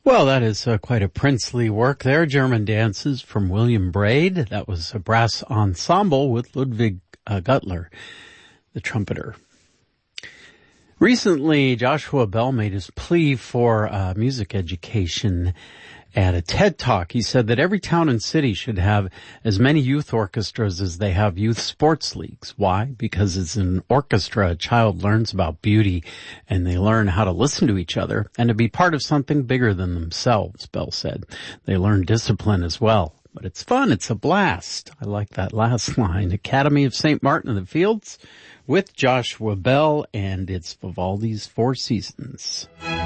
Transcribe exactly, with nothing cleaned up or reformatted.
Well, that is uh, quite a princely work there. German dances from William Braid. That was a brass ensemble with Ludwig uh, Gutler, the trumpeter. Recently, Joshua Bell made his plea for uh, music education at a TED Talk. He said that every town and city should have as many youth orchestras as they have youth sports leagues. Why? Because as an orchestra, a child learns about beauty and they learn how to listen to each other and to be part of something bigger than themselves, Bell said. They learn discipline as well. But it's fun. It's a blast. I like that last line. Academy of Saint Martin in the Fields with Joshua Bell, and it's Vivaldi's Four Seasons.